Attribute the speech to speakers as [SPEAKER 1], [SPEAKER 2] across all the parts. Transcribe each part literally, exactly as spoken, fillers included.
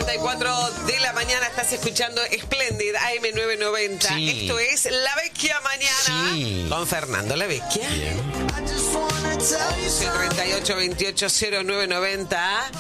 [SPEAKER 1] cuarenta y cuatro de la mañana estás escuchando Splendid A M novecientos noventa.
[SPEAKER 2] Sí.
[SPEAKER 1] Esto es La Vecchia Mañana
[SPEAKER 2] Sí.
[SPEAKER 1] con Fernando La Vecchia. once treinta y ocho veintiocho cero nueve noventa.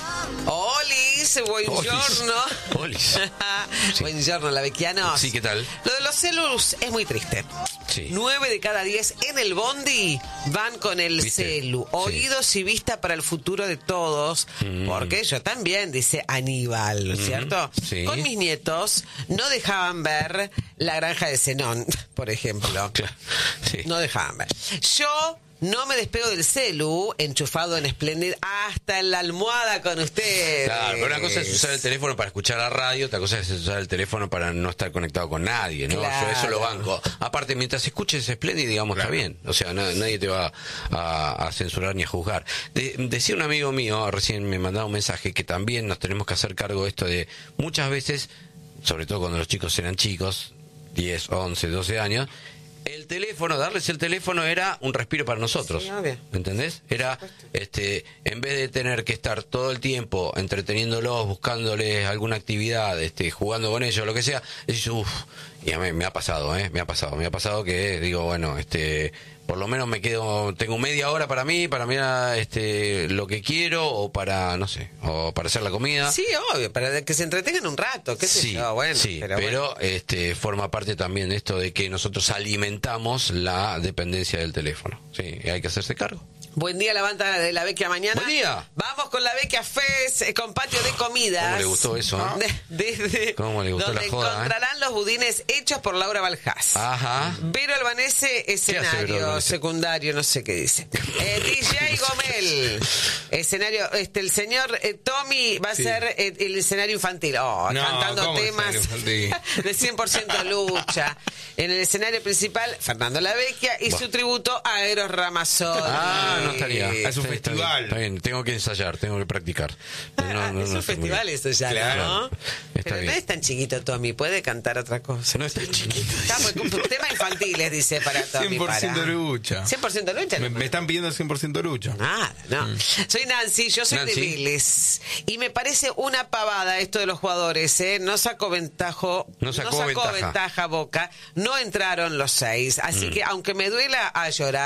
[SPEAKER 1] Olis, buongiorno.
[SPEAKER 2] Olis. Sí.
[SPEAKER 1] Buongiorno, La Vecchianos.
[SPEAKER 2] Sí, ¿qué tal?
[SPEAKER 1] Lo de los celus es muy triste.
[SPEAKER 2] Sí.
[SPEAKER 1] Nueve de cada diez en el bondi van con el
[SPEAKER 2] ¿Viste?
[SPEAKER 1] celu. Oídos
[SPEAKER 2] Sí.
[SPEAKER 1] y vista para el futuro de todos.
[SPEAKER 2] Mm.
[SPEAKER 1] Porque yo también, dice Aníbal, ¿no es
[SPEAKER 2] Mm.
[SPEAKER 1] cierto?
[SPEAKER 2] Sí.
[SPEAKER 1] Con mis nietos no dejaban ver La Granja de Zenón, por ejemplo.
[SPEAKER 2] Claro. Sí.
[SPEAKER 1] No dejaban ver. Yo no me despego del celu, enchufado en Splendid, hasta en la almohada con ustedes.
[SPEAKER 2] Claro, pero una cosa es usar el teléfono para escuchar la radio, otra cosa es usar el teléfono para no estar conectado con nadie, ¿no?
[SPEAKER 1] Claro.
[SPEAKER 2] Yo eso lo banco. Aparte, mientras escuches Splendid, digamos,
[SPEAKER 3] Claro.
[SPEAKER 2] está bien. O sea, na- nadie te va a, a censurar ni a juzgar. De- decía un amigo mío, recién me mandaba un mensaje, que también nos tenemos que hacer cargo de esto de muchas veces, sobre todo cuando los chicos eran chicos, diez, once, doce años, el teléfono, darles el teléfono era un respiro para nosotros.
[SPEAKER 1] Sí, obvio.
[SPEAKER 2] ¿Entendés? Era, este, en vez de tener que estar todo el tiempo entreteniéndolos, buscándoles alguna actividad, este, jugando con ellos, lo que sea, decís, uff, y a mí me ha pasado, ¿eh? Me ha pasado, me ha pasado que digo, bueno, este, por lo menos me quedo, tengo media hora para mí, para mirar, este, lo que quiero, o para, no sé, o para hacer la comida.
[SPEAKER 1] Sí, obvio, para que se entretengan un rato, qué sé
[SPEAKER 2] Sí,
[SPEAKER 1] yo, bueno.
[SPEAKER 2] sí,
[SPEAKER 1] pero,
[SPEAKER 2] pero,
[SPEAKER 1] bueno.
[SPEAKER 2] este, forma parte también de esto de que nosotros alimentamos la dependencia del teléfono. Sí, y hay que hacerse cargo.
[SPEAKER 1] Buen día, la banda de La Vecchia Mañana.
[SPEAKER 2] Buen día.
[SPEAKER 1] Vamos con La Vecchia Fest, eh, con patio de comidas.
[SPEAKER 2] ¿Cómo le gustó eso, eh?
[SPEAKER 1] De- de- de-
[SPEAKER 2] ¿Cómo le gustó
[SPEAKER 1] donde
[SPEAKER 2] la joda, eh?
[SPEAKER 1] encontrarán los budines hechos por Laura Baljás.
[SPEAKER 2] Ajá.
[SPEAKER 1] Vero Albanese,
[SPEAKER 2] hace Vero
[SPEAKER 1] escenario
[SPEAKER 2] Albanese?
[SPEAKER 1] secundario, no sé qué dice. Eh, D J Gomel, escenario, este, el señor eh, Tommy va a
[SPEAKER 3] Sí.
[SPEAKER 1] ser eh, el escenario infantil. Oh,
[SPEAKER 3] No,
[SPEAKER 1] cantando
[SPEAKER 3] ¿cómo
[SPEAKER 1] temas
[SPEAKER 3] escenario infantil?
[SPEAKER 1] de cien por ciento lucha. En el escenario principal, Fernando La Vecchia y
[SPEAKER 2] Buah.
[SPEAKER 1] su tributo a Eros Ramazzotti.
[SPEAKER 2] Ah, no estaría.
[SPEAKER 3] Es un
[SPEAKER 2] Está- está bien,
[SPEAKER 3] festival.
[SPEAKER 2] Está bien, tengo que ensayar, tengo que practicar.
[SPEAKER 1] Ah,
[SPEAKER 2] No, no,
[SPEAKER 1] es
[SPEAKER 2] no
[SPEAKER 1] un
[SPEAKER 2] estoy muy
[SPEAKER 1] festival
[SPEAKER 2] bien.
[SPEAKER 1] eso ya,
[SPEAKER 3] Claro.
[SPEAKER 1] ¿no?
[SPEAKER 2] Está
[SPEAKER 1] Pero no
[SPEAKER 2] bien.
[SPEAKER 1] es tan chiquito, Tommy, puede cantar otra cosa.
[SPEAKER 2] No está chiquito.
[SPEAKER 1] Está, pues, temas infantiles, dice para Tommy.
[SPEAKER 3] cien por ciento
[SPEAKER 1] para.
[SPEAKER 3] lucha.
[SPEAKER 1] cien por ciento lucha.
[SPEAKER 3] Me, me están pidiendo cien por ciento lucha.
[SPEAKER 1] Nada, no. Soy Nancy, yo soy
[SPEAKER 2] Nancy.
[SPEAKER 1] de Vélez. Y me parece una pavada esto de los jugadores, ¿eh? No sacó ventajo,
[SPEAKER 2] No sacó ventaja.
[SPEAKER 1] ventaja Boca. No entraron los seis. Así que, aunque me duela a llorar,